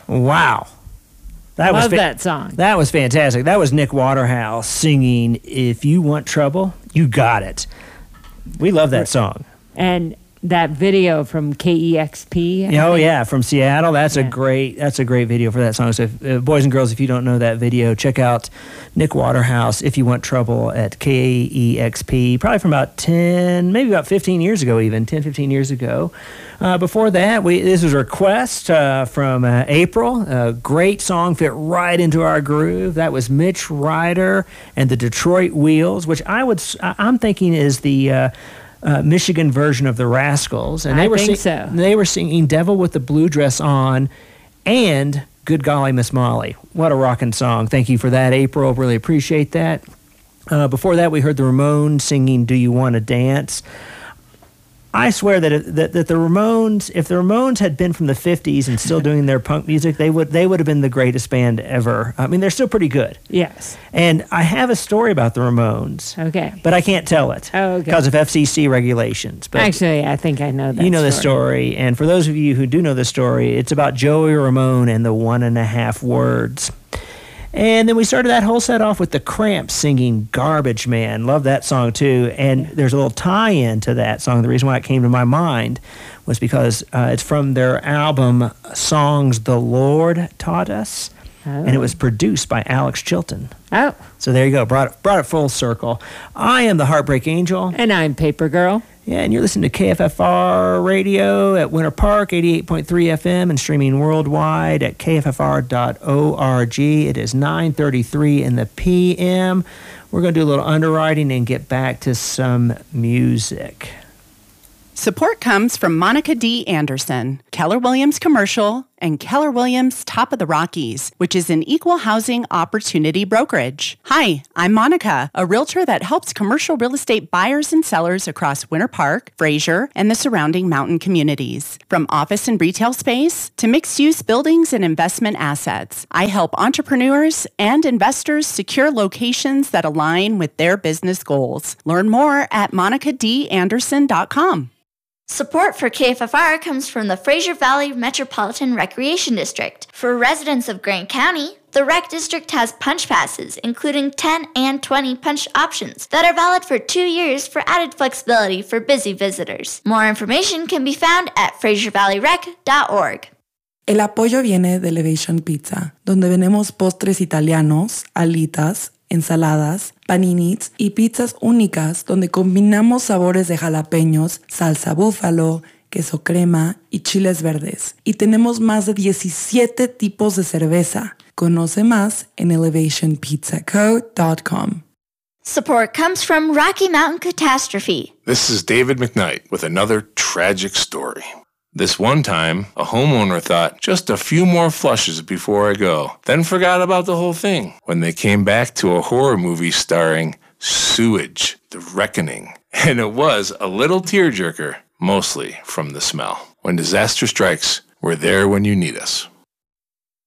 Wow. Love that song. That was fantastic. That was Nick Waterhouse singing If You Want Trouble, You Got It. We love that song. And that video from KEXP. Yeah, from Seattle. That's a great video for that song. So, boys and girls, if you don't know that video, check out Nick Waterhouse, If You Want Trouble, at KEXP. Probably from about 15 years ago, even 10-15 years ago. Before that, this was a request from April. A great song, fit right into our groove. That was Mitch Ryder and the Detroit Wheels, which I'm thinking is the Michigan version of the Rascals, and they were singing "Devil with the Blue Dress On" and "Good Golly, Miss Molly." What a rockin' song! Thank you for that, April. Really appreciate that. Before that, we heard the Ramones singing "Do You Want to Dance." I swear that the Ramones, if the Ramones had been from the 50s and still doing their punk music, they would have been the greatest band ever. I mean, they're still pretty good. Yes. And I have a story about the Ramones. Okay. But I can't tell it. Oh, okay. Because of FCC regulations. But actually, I think I know that. You know the story. And for those of you who do know the story, it's about Joey Ramone and the 1.5 Words. And then we started that whole set off with the Cramps singing Garbage Man. Love that song, too. And there's a little tie-in to that song. The reason why it came to my mind was because it's from their album Songs the Lord Taught Us. Oh. And it was produced by Alex Chilton. Oh. So there you go. Brought it full circle. I am the Heartbreak Angel. And I'm Paper Girl. Yeah, and you're listening to KFFR Radio at Winter Park, 88.3 FM, and streaming worldwide at kffr.org. It is 9:33 in the p.m. We're going to do a little underwriting and get back to some music. Support comes from Monica D. Anderson, Keller Williams Commercial, and Keller Williams Top of the Rockies, which is an equal housing opportunity brokerage. Hi, I'm Monica, a realtor that helps commercial real estate buyers and sellers across Winter Park, Fraser, and the surrounding mountain communities. From office and retail space to mixed-use buildings and investment assets, I help entrepreneurs and investors secure locations that align with their business goals. Learn more at monicadanderson.com. Support for KFFR comes from the Fraser Valley Metropolitan Recreation District. For residents of Grant County, the Rec District has punch passes, including 10 and 20 punch options that are valid for 2 years for added flexibility for busy visitors. More information can be found at FraserValleyRec.org. El apoyo viene de Elevation Pizza, donde vendemos postres italianos, alitas, ensaladas, paninis y pizzas únicas donde combinamos sabores de jalapeños, salsa búfalo, queso crema y chiles verdes. Y tenemos más de 17 tipos de cerveza. Conoce más en elevationpizzaco.com. Support comes from Rocky Mountain Catastrophe. This is David McKnight with another tragic story. This one time, a homeowner thought just a few more flushes before I go, then forgot about the whole thing when they came back to a horror movie starring Sewage, The Reckoning. And it was a little tearjerker, mostly from the smell. When disaster strikes, we're there when you need us.